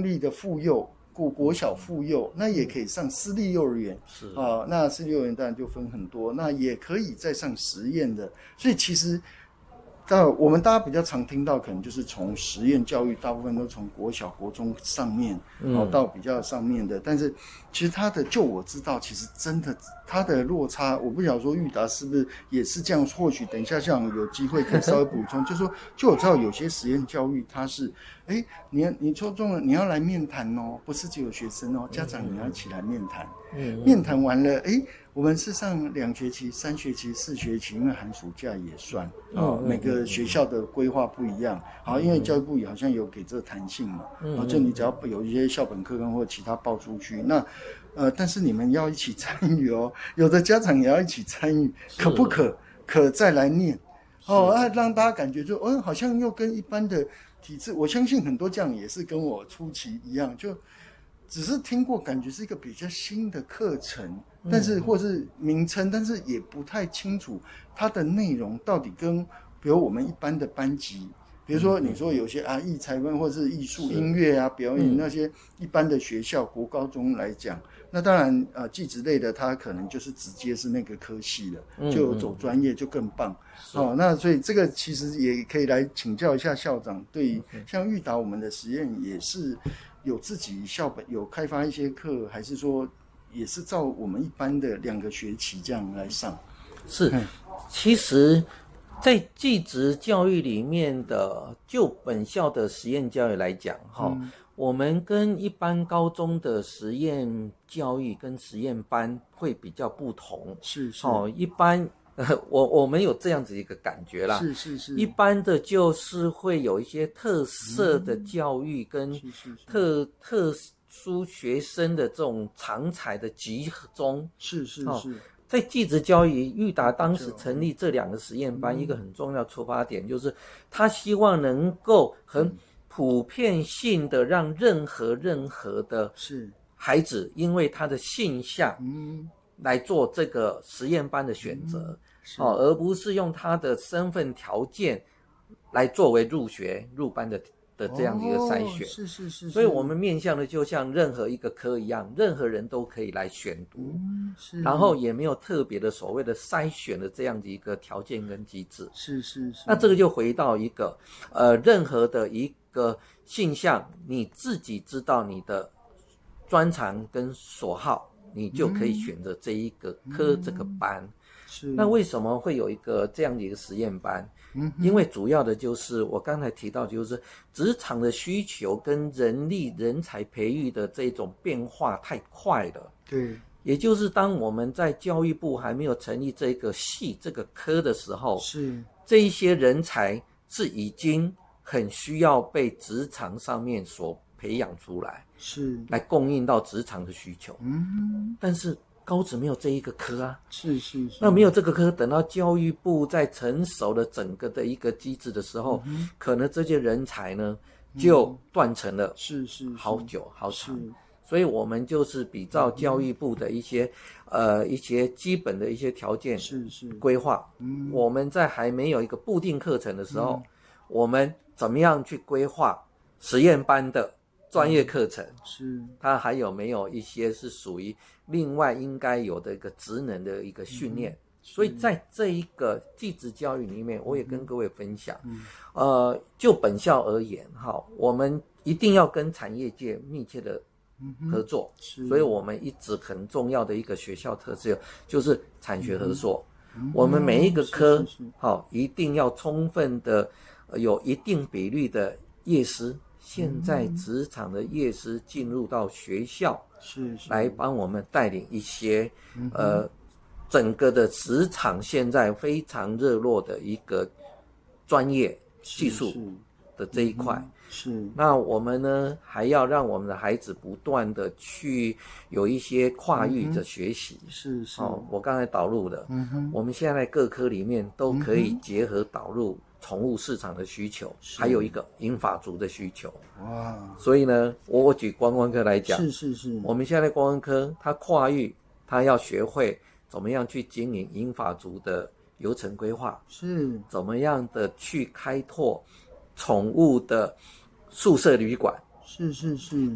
立的妇幼国小妇幼，那也可以上私立幼儿园， 是那私立幼儿园当然就分很多，那也可以再上实验的，所以其实我们大家比较常听到，可能就是从实验教育，大部分都从国小、国中上面，到比较上面的。但是其实就我知道，其实真的它的落差，我不晓得说裕达是不是也是这样。或许等一下像有机会可以稍微补充，就是说，就我知道有些实验教育它是，你抽中了，你要来面谈哦，不是只有学生哦，家长你要一起来面谈。面谈完了，我们是上2学期、3学期、4学期，因为寒暑假也算每个学校的规划不一样。好，因为教育部也好像有给这个弹性嘛，就你只要有一些校本课纲或其他报出去，那但是你们要一起参与哦，有的家长也要一起参与，可再来念让大家感觉就好像又跟一般的体制，我相信很多家长也是跟我初期一样，就只是听过，感觉是一个比较新的课程，但是或是名称，但是也不太清楚它的内容到底跟比如我们一般的班级，比如说你说有些艺才班或是艺术音乐表演那些一般的学校国高中来讲，那当然技职类的它可能就是直接是那个科系了，就走专业就更棒。那所以这个其实也可以来请教一下校长，对于像裕达我们的实验也是有自己校本有开发一些课，还是说也是照我们一般的2个学期这样来上？ 是，其实在技职教育里面的，就本校的实验教育来讲我们跟一般高中的实验教育跟实验班会比较不同。 是一般我们有这样子一个感觉啦，是一般的就是会有一些特色的教育跟特殊学生的这种长才的集中。 是在技职教育，裕达当时成立这2个实验班，一个很重要的出发点就是他希望能够很普遍性的让任何的孩子因为他的性向来做这个实验班的选择，而不是用他的身份条件来作为入班的这样的一个筛选。 是所以我们面向的就像任何一个科一样，任何人都可以来选读，然后也没有特别的所谓的筛选的这样的一个条件跟机制。 是那这个就回到一个任何的一个性向，你自己知道你的专长跟所好，你就可以选择这一个科这个班。那为什么会有一个这样的一个实验班？因为主要的就是我刚才提到，就是职场的需求跟人才培育的这种变化太快了。 对， 也就是当我们在教育部还没有成立这个系这个科的时候，这一些人才是已经很需要被职场上面所培养出来，来供应到职场的需求。但是高职没有这一个科啊，那没有这个科，等到教育部在成熟了整个的一个机制的时候，可能这些人才呢就断层了，好久好长。所以我们就是比照教育部的一些基本的一些条件规划，我们在还没有一个固定课程的时候，我们怎么样去规划实验班的专业课程，它还有没有一些是属于另外应该有的一个职能的一个训练。所以在这一个技职教育里面，我也跟各位分享，就本校而言我们一定要跟产业界密切的合作，所以我们一直很重要的一个学校特色就是产学合作。我们每一个科一定要充分的有一定比率的业师，现在职场的业师进入到学校，来帮我们带领一些整个的职场现在非常热络的一个专业技术的这一块。那我们呢还要让我们的孩子不断的去有一些跨域的学习。我刚才导入的，我们现在各科里面都可以结合导入宠物市场的需求，还有一个银发族的需求。所以呢，我举观光科来讲，我们现在观光科它跨域，它要学会怎么样去经营银发族的流程规划，怎么样的去开拓宠物的宿舍旅馆，